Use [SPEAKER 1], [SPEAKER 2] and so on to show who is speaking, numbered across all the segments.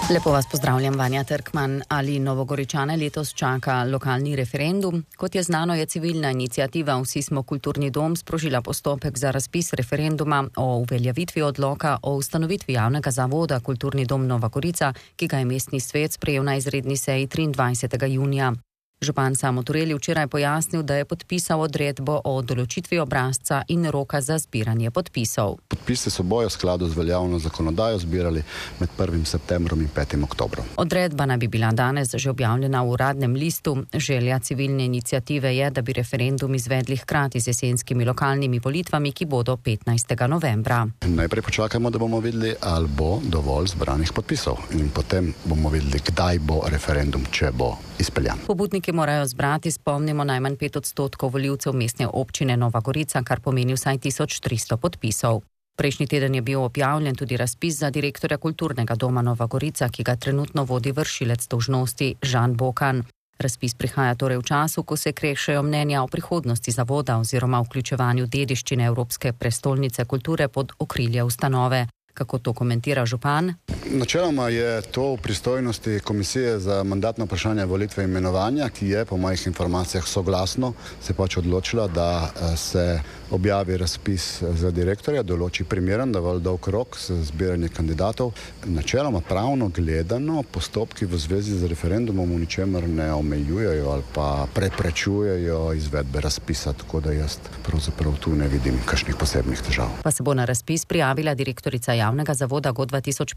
[SPEAKER 1] Lepo vas pozdravljam, Vanja Trkman. Ali Novogoričane letos čaka lokalni referendum? Kot je znano, je civilna iniciativa Vsi smo kulturni dom sprožila postopek za razpis referenduma o uveljavitvi odloka o ustanovitvi javnega zavoda Kulturni dom Nova Gorica, ki ga je mestni svet sprejel na izredni seji 23. junija. Župan Samo Tureli včeraj pojasnil, da je podpisal odredbo o določitvi obrazca in roka za zbiranje podpisov.
[SPEAKER 2] Podpise so bojo v skladu z veljavno zakonodajo zbirali med 1. septembrom in 5. oktobrom.
[SPEAKER 1] Odredba naj bi bila danes že objavljena v uradnem listu. Želja civilne iniciative je, da bi referendum izvedli hkrati z jesenskimi lokalnimi volitvami, ki bodo 15. novembra.
[SPEAKER 2] Najprej počakajmo, da bomo videli, ali bo dovolj zbranih podpisov in potem bomo videli, kdaj bo referendum, če bo izpeljan.
[SPEAKER 1] Pobudniki morajo zbrati, spomnimo, najmanj 5% volivcev mestne občine Nova Gorica, kar pomeni vsaj 1300 podpisov. Prejšnji teden je bil objavljen tudi razpis za direktorja Kulturnega doma Nova Gorica, ki ga trenutno vodi vršilec dolžnosti Žan Bokan. Razpis prihaja torej v času, ko se krešejo mnenja o prihodnosti zavoda oziroma vključevanju dediščine Evropske prestolnice kulture pod okrilje ustanove. Kako to komentira župan?
[SPEAKER 2] Načeloma je to v pristojnosti Komisije za mandatno vprašanje volitve in imenovanja, ki je po mojih informacijah soglasno se pač odločila, da se objavi razpis za direktorja, določi primeren, dovolj dolg rok za zbiranje kandidatov. Načeloma pravno gledano postopki v zvezi z referendumom v ničemer ne omejujejo ali pa preprečujejo izvedbe razpisa, tako da jaz pravzaprav tu ne vidim kakšnih posebnih težav.
[SPEAKER 1] Pa se bo na razpis prijavila direktorica javnega zavoda GO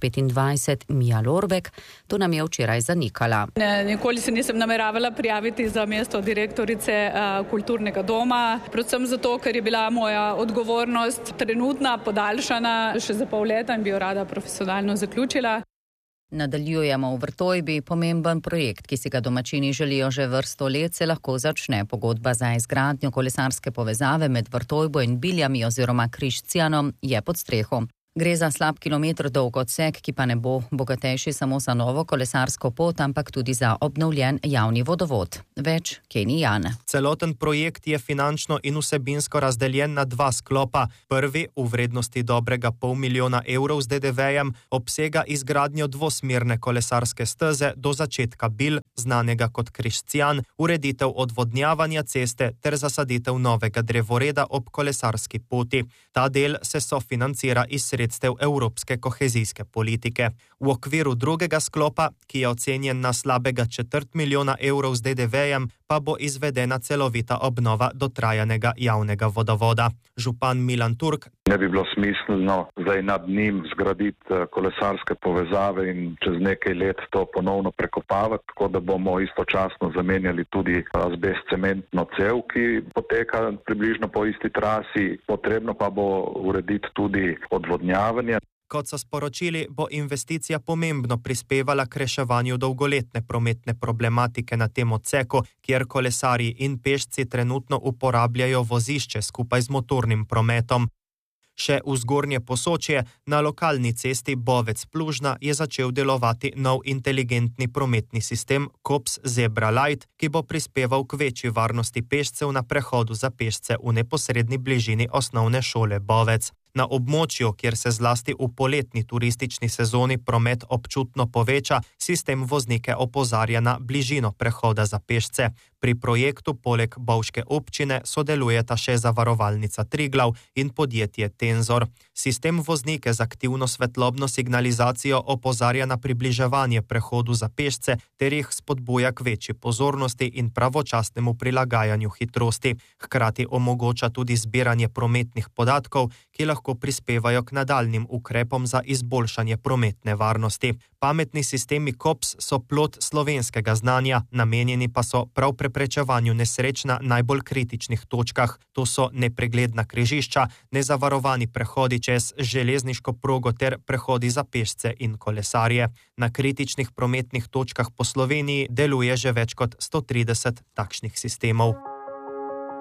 [SPEAKER 1] 2025 Mija Lorbek. To nam je včeraj zanikala.
[SPEAKER 3] Nikoli se nisem nameravala prijaviti za mesto direktorice Kulturnega doma, predvsem zato, ker je bila moja odgovornost trenutna, podaljšana še za pol leta in bi jo rada profesionalno zaključila.
[SPEAKER 1] Nadaljujemo v Vrtojbi. Pomemben projekt, ki si ga domačini želijo že vrsto let, se lahko začne. Pogodba za izgradnjo kolesarske povezave med Vrtojbo in Biljami oziroma Križcijanom je pod streho. Gre za slab kilometer dolg odsek, ki pa ne bo bogatejši samo za novo kolesarsko pot, ampak tudi za obnovljen javni vodovod. Več Kenny Jan.
[SPEAKER 4] Celoten projekt je finančno in vsebinsko razdeljen na 2 sklopa. Prvi, v vrednosti dobrega $500 000 z DDV-jem, obsega izgradnjo dvosmerne kolesarske steze do začetka Bil, znanega kot Križcijan, ureditev odvodnjavanja ceste ter zasaditev novega drevoreda ob kolesarski poti. Ta del se sofinancira iz sredstev evropske kohezijske politike. V okviru drugega sklopa, ki je ocenjen na slabega €250 000 z DDV-jem, pa bo izvedena celovita obnova dotrajanega javnega vodovoda. Župan Milan Turk:
[SPEAKER 5] Ne bi bilo smiselno zdaj nad njim zgraditi kolesarske povezave in čez nekaj let to ponovno prekopavati, tako da bomo istočasno zamenjali tudi azbest cementno cev, ki poteka približno po isti trasi. Potrebno pa bo urediti tudi odvodnjavanje.
[SPEAKER 4] Kot so sporočili, bo investicija pomembno prispevala k reševanju dolgoletne prometne problematike na tem odseku, kjer kolesarji in pešci trenutno uporabljajo vozišče skupaj z motornim prometom. Še v Zgornje Posočje, na lokalni cesti Bovec-Plužna, je začel delovati nov inteligentni prometni sistem KOPS Zebra Light, ki bo prispeval k večji varnosti pešcev na prehodu za pešce v neposredni bližini osnovne šole Bovec. Na območju, kjer se zlasti v poletni turistični sezoni promet občutno poveča, sistem voznike opozarja na bližino prehoda za pešce. Pri projektu poleg bovške občine sodelujeta še Zavarovalnica Triglav in podjetje Tenzor. Sistem voznike z aktivno svetlobno signalizacijo opozarja na približevanje prehodu za pešce ter jih spodbuja k večji pozornosti in pravočasnemu prilagajanju hitrosti. Hkrati omogoča tudi zbiranje prometnih podatkov, ki lahko prispevajo k nadaljnim ukrepom za izboljšanje prometne varnosti. Pametni sistemi KOPS so plod slovenskega znanja, namenjeni pa so prav preprečevanju nesreč na najbolj kritičnih točkah. To so nepregledna križišča, nezavarovani prehodi čez železniško progo ter prehodi za pešce in kolesarje. Na kritičnih prometnih točkah po Sloveniji deluje že več kot 130 takšnih sistemov.